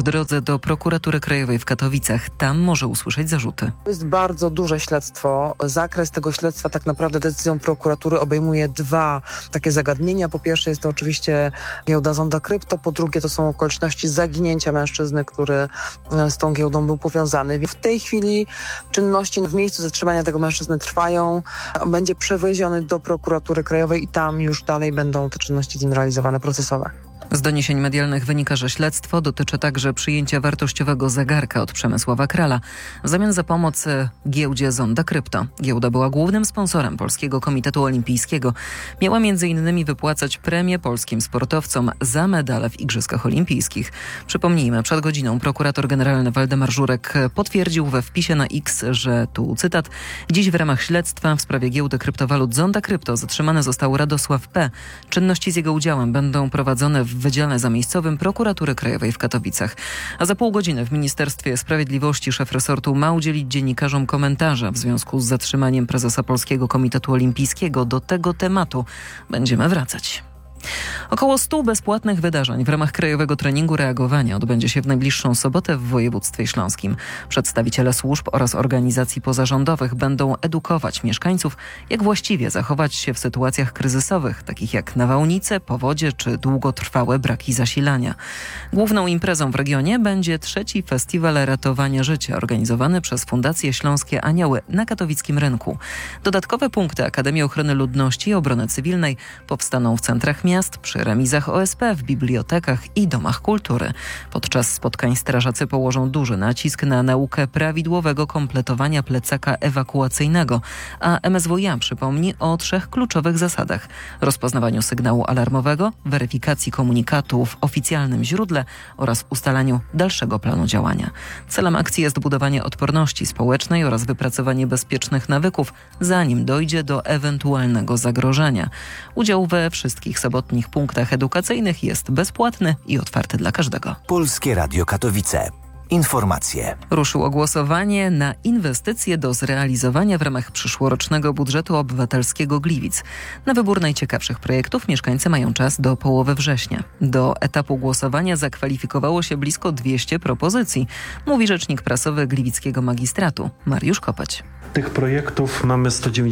drodze do prokuratury krajowej w Katowicach. Tam może usłyszeć zarzuty. To jest bardzo duże śledztwo. Zakres tego śledztwa tak naprawdę decyzją prokuratury obejmuje dwa takie zagadnienia. Po pierwsze jest to oczywiście giełda Zonda Krypto, po drugie to są okoliczności zaginięcia mężczyzny, który z tą giełdą był powiązany. W tej chwili czynności w miejscu zatrzymania tego mężczyzny trwają. Będzie przewieziony do prokuratury krajowej i tam już dalej będą te czynności z nim realizowane procesowe. Z doniesień medialnych wynika, że śledztwo dotyczy także przyjęcia wartościowego zegarka od Przemysława Krala w zamian za pomoc giełdzie Zonda Krypto. Giełda była głównym sponsorem Polskiego Komitetu Olimpijskiego. Miała m.in. wypłacać premie polskim sportowcom za medale w Igrzyskach Olimpijskich. Przypomnijmy, przed godziną prokurator generalny Waldemar Żurek potwierdził we wpisie na X, że tu cytat: dziś w ramach śledztwa w sprawie giełdy kryptowalut Zonda Krypto zatrzymany został Radosław P. Czynności z jego udziałem będą prowadzone w Wydziale Zamiejscowym Prokuratury Krajowej w Katowicach. A za pół godziny w Ministerstwie Sprawiedliwości szef resortu ma udzielić dziennikarzom komentarza w związku z zatrzymaniem prezesa Polskiego Komitetu Olimpijskiego. Do tego tematu będziemy wracać. Około 100 bezpłatnych wydarzeń w ramach Krajowego Treningu Reagowania odbędzie się w najbliższą sobotę w województwie śląskim. Przedstawiciele służb oraz organizacji pozarządowych będą edukować mieszkańców, jak właściwie zachować się w sytuacjach kryzysowych, takich jak nawałnice, powodzie czy długotrwałe braki zasilania. Główną imprezą w regionie będzie trzeci Festiwal Ratowania Życia, organizowany przez Fundację Śląskie Anioły na katowickim rynku. Dodatkowe punkty Akademii Ochrony Ludności i Obrony Cywilnej powstaną w centrach miast, przy remizach OSP, w bibliotekach i domach kultury. Podczas spotkań strażacy położą duży nacisk na naukę prawidłowego kompletowania plecaka ewakuacyjnego, a MSWiA przypomni o 3 kluczowych zasadach: rozpoznawaniu sygnału alarmowego, weryfikacji komunikatu w oficjalnym źródle oraz ustalaniu dalszego planu działania. Celem akcji jest budowanie odporności społecznej oraz wypracowanie bezpiecznych nawyków, zanim dojdzie do ewentualnego zagrożenia. Udział we wszystkich sobotnich punktach edukacyjnych jest bezpłatny i otwarty dla każdego. Polskie Radio Katowice. Informacje. Ruszyło głosowanie na inwestycje do zrealizowania w ramach przyszłorocznego budżetu obywatelskiego Gliwic. Na wybór najciekawszych projektów mieszkańcy mają czas do połowy września. Do etapu głosowania zakwalifikowało się blisko 200 propozycji, mówi rzecznik prasowy Gliwickiego Magistratu Mariusz Kopeć. Tych projektów mamy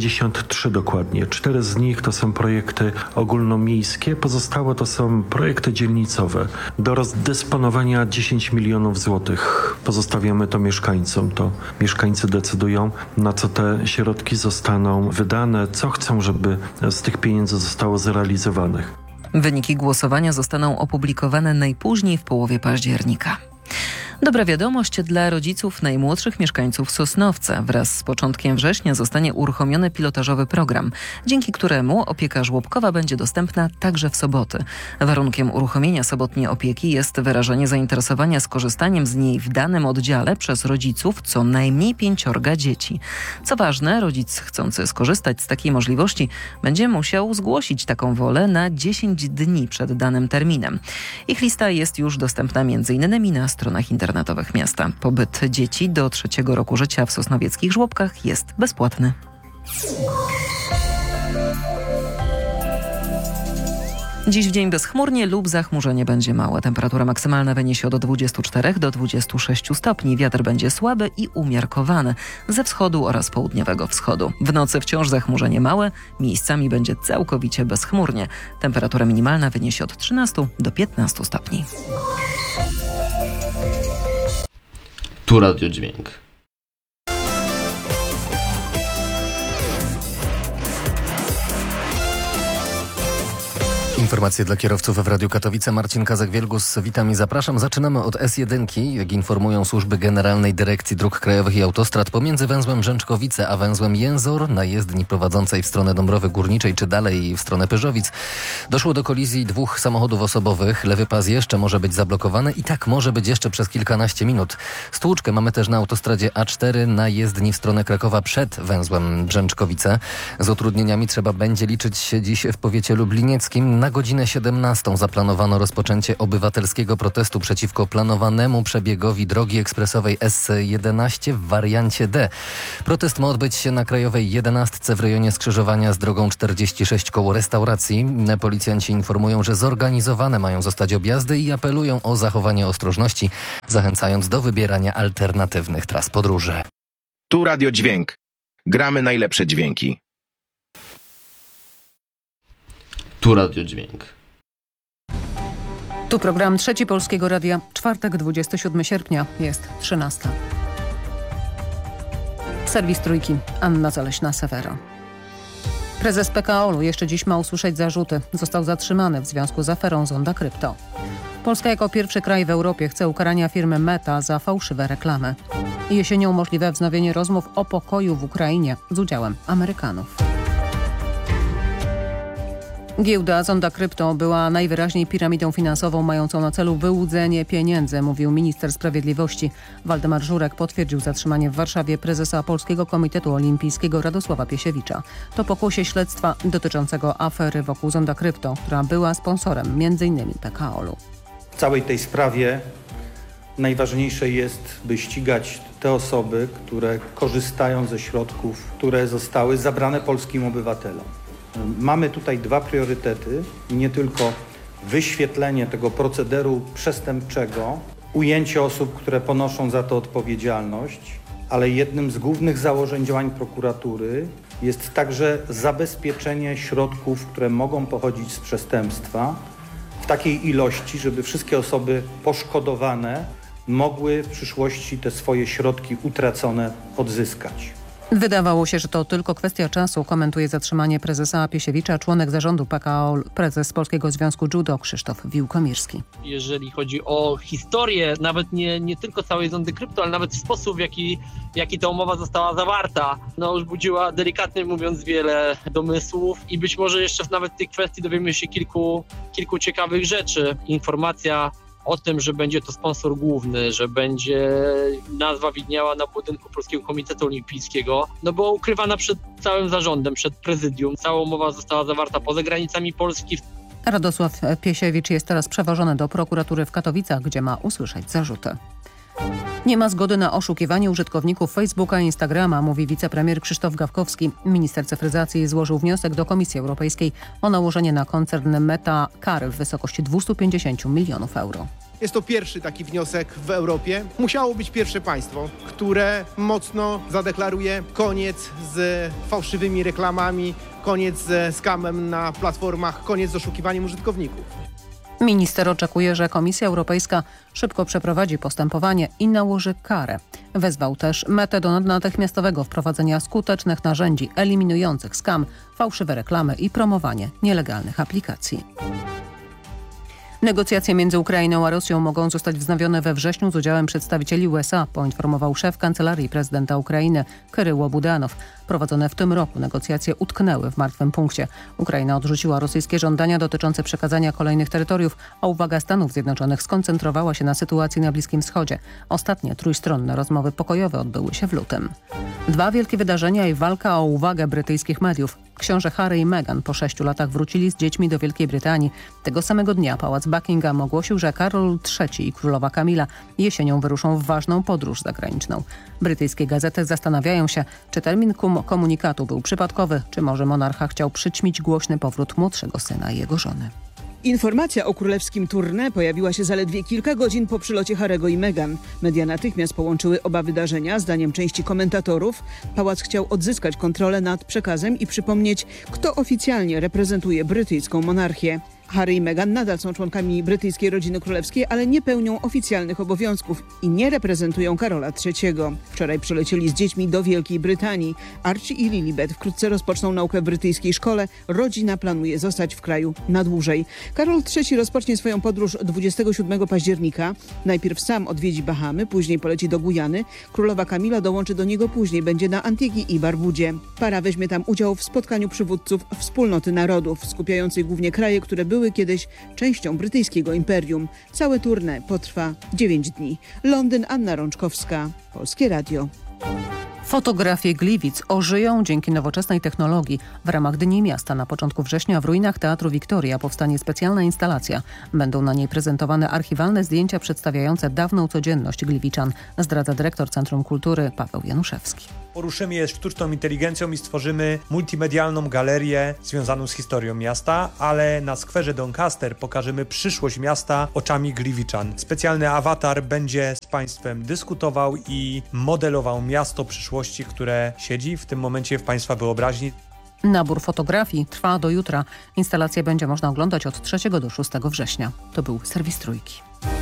193 dokładnie. 4 z nich to są projekty ogólnomiejskie, pozostałe to są projekty dzielnicowe. Do rozdysponowania 10 milionów złotych. Pozostawiamy to mieszkańcom. To mieszkańcy decydują, na co te środki zostaną wydane, co chcą, żeby z tych pieniędzy zostało zrealizowanych. Wyniki głosowania zostaną opublikowane najpóźniej w połowie października. Dobra wiadomość dla rodziców najmłodszych mieszkańców Sosnowca. Wraz z początkiem września zostanie uruchomiony pilotażowy program, dzięki któremu opieka żłobkowa będzie dostępna także w soboty. Warunkiem uruchomienia sobotniej opieki jest wyrażenie zainteresowania skorzystaniem z niej w danym oddziale przez rodziców co najmniej 5 dzieci. Co ważne, rodzic chcący skorzystać z takiej możliwości będzie musiał zgłosić taką wolę na 10 dni przed danym terminem. Ich lista jest już dostępna m.in. na stronach internetowych miasta. Pobyt dzieci do 3. roku życia w sosnowieckich żłobkach jest bezpłatny. Dziś w dzień bezchmurnie lub zachmurzenie będzie małe. Temperatura maksymalna wyniesie od 24 do 26 stopni. Wiatr będzie słaby i umiarkowany ze wschodu oraz południowego wschodu. W nocy wciąż zachmurzenie małe, miejscami będzie całkowicie bezchmurnie. Temperatura minimalna wyniesie od 13 do 15 stopni. Tu Radio Dźwięk. Informacje dla kierowców w Radiu Katowice. Marcin Kazak-Wielgus, witam i zapraszam. Zaczynamy od S1. Jak informują służby Generalnej Dyrekcji Dróg Krajowych i Autostrad, pomiędzy węzłem Brzęczkowice a węzłem Jęzor na jezdni prowadzącej w stronę Dąbrowy Górniczej czy dalej w stronę Pyrzowic doszło do kolizji 2 samochodów osobowych. Lewy pas jeszcze może być zablokowany i tak może być jeszcze przez kilkanaście minut. Stłuczkę mamy też na autostradzie A4 na jezdni w stronę Krakowa przed węzłem Brzęczkowice. Z utrudnieniami trzeba będzie liczyć się dziś w powiecie lublinieckim. Na godzinę godzinę 17 zaplanowano rozpoczęcie obywatelskiego protestu przeciwko planowanemu przebiegowi drogi ekspresowej S11 w wariancie D. Protest ma odbyć się na Krajowej 11 w rejonie skrzyżowania z drogą 46 koło restauracji. Policjanci informują, że zorganizowane mają zostać objazdy i apelują o zachowanie ostrożności, zachęcając do wybierania alternatywnych tras podróży. Tu Radio Dźwięk. Gramy najlepsze dźwięki. Tu Radio Dźwięk. Tu program Trzeci Polskiego Radia. Czwartek, 27 sierpnia, jest 13. Serwis Trójki. Anna Zaleśna-Sewero. Prezes PKO-u jeszcze dziś ma usłyszeć zarzuty. Został zatrzymany w związku z aferą Zonda Krypto. Polska jako pierwszy kraj w Europie chce ukarania firmy Meta za fałszywe reklamy. Jesienią możliwe wznowienie rozmów o pokoju w Ukrainie z udziałem Amerykanów. Giełda Zonda Krypto była najwyraźniej piramidą finansową mającą na celu wyłudzenie pieniędzy, mówił minister sprawiedliwości. Waldemar Żurek potwierdził zatrzymanie w Warszawie prezesa Polskiego Komitetu Olimpijskiego Radosława Piesiewicza. To pokłosie śledztwa dotyczącego afery wokół Zonda Krypto, która była sponsorem m.in. PKO-u. W całej tej sprawie najważniejsze jest, by ścigać te osoby, które korzystają ze środków, które zostały zabrane polskim obywatelom. Mamy tutaj dwa priorytety, nie tylko wyświetlenie tego procederu przestępczego, ujęcie osób, które ponoszą za to odpowiedzialność, ale jednym z głównych założeń działań prokuratury jest także zabezpieczenie środków, które mogą pochodzić z przestępstwa w takiej ilości, żeby wszystkie osoby poszkodowane mogły w przyszłości te swoje środki utracone odzyskać. Wydawało się, że to tylko kwestia czasu, komentuje zatrzymanie prezesa Piesiewicza członek zarządu PKO, prezes Polskiego Związku Judo Krzysztof Wiłkomirski. Jeżeli chodzi o historię, nawet nie tylko całej Zondy Krypto, ale nawet sposób, w jaki ta umowa została zawarta, już budziła delikatnie mówiąc wiele domysłów i być może jeszcze nawet w tej kwestii dowiemy się kilku ciekawych rzeczy. Informacja o tym, że będzie to sponsor główny, że będzie nazwa widniała na budynku Polskiego Komitetu Olimpijskiego, była ukrywana przed całym zarządem, przed prezydium. Cała umowa została zawarta poza granicami Polski. Radosław Piesiewicz jest teraz przewożony do prokuratury w Katowicach, gdzie ma usłyszeć zarzuty. Nie ma zgody na oszukiwanie użytkowników Facebooka i Instagrama, mówi wicepremier Krzysztof Gawkowski. Minister cyfryzacji złożył wniosek do Komisji Europejskiej o nałożenie na koncern Meta kary w wysokości 250 milionów euro. Jest to pierwszy taki wniosek w Europie. Musiało być pierwsze państwo, które mocno zadeklaruje koniec z fałszywymi reklamami, koniec ze scamem na platformach, koniec z oszukiwaniem użytkowników. Minister oczekuje, że Komisja Europejska szybko przeprowadzi postępowanie i nałoży karę. Wezwał też Metę do natychmiastowego wprowadzenia skutecznych narzędzi eliminujących scam, fałszywe reklamy i promowanie nielegalnych aplikacji. Negocjacje między Ukrainą a Rosją mogą zostać wznowione we wrześniu z udziałem przedstawicieli USA, poinformował szef Kancelarii Prezydenta Ukrainy Kyryło Budanow. Prowadzone w tym roku negocjacje utknęły w martwym punkcie. Ukraina odrzuciła rosyjskie żądania dotyczące przekazania kolejnych terytoriów, a uwaga Stanów Zjednoczonych skoncentrowała się na sytuacji na Bliskim Wschodzie. Ostatnie trójstronne rozmowy pokojowe odbyły się w lutym. Dwa wielkie wydarzenia i walka o uwagę brytyjskich mediów. Książę Harry i Meghan po 6 latach wrócili z dziećmi do Wielkiej Brytanii. Tego samego dnia Pałac Buckingham ogłosił, że Karol III i królowa Kamila jesienią wyruszą w ważną podróż zagraniczną. Brytyjskie gazety zastanawiają się, czy termin komunikatu był przypadkowy, czy może monarcha chciał przyćmić głośny powrót młodszego syna i jego żony. Informacja o królewskim tournée pojawiła się zaledwie kilka godzin po przylocie Harry'ego i Meghan. Media natychmiast połączyły oba wydarzenia. Zdaniem części komentatorów pałac chciał odzyskać kontrolę nad przekazem i przypomnieć, kto oficjalnie reprezentuje brytyjską monarchię. Harry i Meghan nadal są członkami brytyjskiej rodziny królewskiej, ale nie pełnią oficjalnych obowiązków i nie reprezentują Karola III. Wczoraj przylecieli z dziećmi do Wielkiej Brytanii. Archie i Lilibet wkrótce rozpoczną naukę w brytyjskiej szkole. Rodzina planuje zostać w kraju na dłużej. Karol III rozpocznie swoją podróż 27 października. Najpierw sam odwiedzi Bahamy, później poleci do Gujany. Królowa Kamila dołączy do niego później, będzie na Antygii i Barbudzie. Para weźmie tam udział w spotkaniu przywódców Wspólnoty Narodów, skupiającej głównie kraje, które były kiedyś częścią brytyjskiego imperium. Całe tournée potrwa 9 dni. Londyn, Anna Rączkowska, Polskie Radio. Fotografie Gliwic ożyją dzięki nowoczesnej technologii. W ramach Dni Miasta na początku września w ruinach Teatru Wiktoria powstanie specjalna instalacja. Będą na niej prezentowane archiwalne zdjęcia przedstawiające dawną codzienność Gliwiczan, zdradza dyrektor Centrum Kultury Paweł Januszewski. Poruszymy je sztuczną inteligencją i stworzymy multimedialną galerię związaną z historią miasta, ale na skwerze Doncaster pokażemy przyszłość miasta oczami Gliwiczan. Specjalny awatar będzie z Państwem dyskutował i modelował miasto przyszłości, które siedzi w tym momencie w Państwa wyobraźni. Nabór fotografii trwa do jutra. Instalację będzie można oglądać od 3 do 6 września. To był serwis Trójki.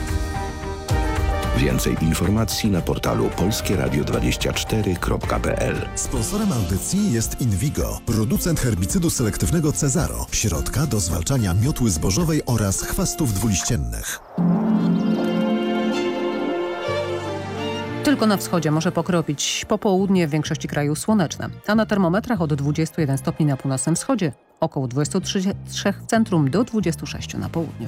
Więcej informacji na portalu polskieradio24.pl. Sponsorem audycji jest Invigo, producent herbicydu selektywnego Cezaro, środka do zwalczania miotły zbożowej oraz chwastów dwuliściennych. Tylko na wschodzie może pokropić. Popołudnie w większości kraju słoneczne, a na termometrach od 21 stopni na północnym wschodzie, około 23 w centrum do 26 na południu.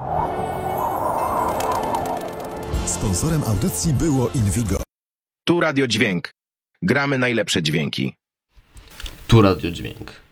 Sponsorem audycji było Invigo. Tu Radio Dźwięk. Gramy najlepsze dźwięki. Tu Radio Dźwięk.